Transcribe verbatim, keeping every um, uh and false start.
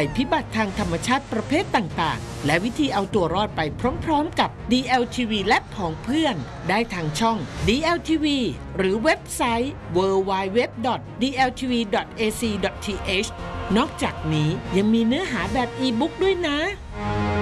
ภัยพิบัติทางธรรมชาติประเภทต่างๆและวิธีเอาตัวรอดไปพร้อมๆกับ ดี แอล ที วี และผองเพื่อนได้ทางช่อง ดี แอล ที วี หรือเว็บไซต์ ดับเบิลยู ดับเบิลยู ดับเบิลยู ดอท ดี แอล ที วี ดอท เอ ซี ดอท ที เอช นอกจากนี้ยังมีเนื้อหาแบบอีบุ๊กด้วยนะ